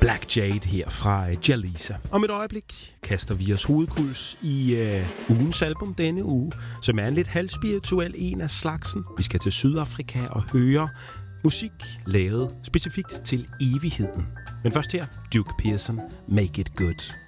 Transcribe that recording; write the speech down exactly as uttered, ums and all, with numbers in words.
Black Jade her fra Jalisa. Om et øjeblik kaster vi os hovedkuls i uh, ugens album denne uge, som er en lidt halvspirituel en af slagsen. Vi skal til Sydafrika og høre musik lavet specifikt til evigheden. Men først her, Duke Pearson, Make It Good.